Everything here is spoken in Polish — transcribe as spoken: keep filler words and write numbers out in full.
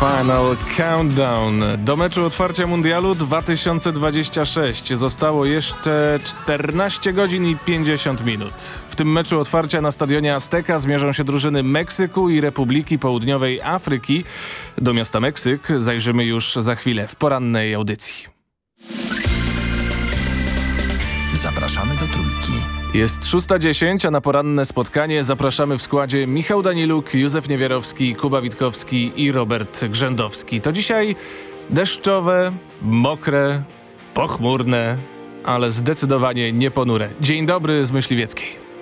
Final Countdown. Do meczu otwarcia Mundialu dwa tysiące dwudziestego szóstego zostało jeszcze czternaście godzin i pięćdziesiąt minut. W tym meczu otwarcia na stadionie Azteca zmierzą się drużyny Meksyku i Republiki Południowej Afryki. Do miasta Meksyk zajrzymy już za chwilę w porannej audycji. Zapraszamy do Trójki. Jest szósta dziesięć, a na poranne spotkanie zapraszamy w składzie Michał Daniluk, Józef Niewierowski, Kuba Witkowski i Robert Grzędowski. To dzisiaj deszczowe, mokre, pochmurne, ale zdecydowanie nie ponure. Dzień dobry z Myśliwieckiej.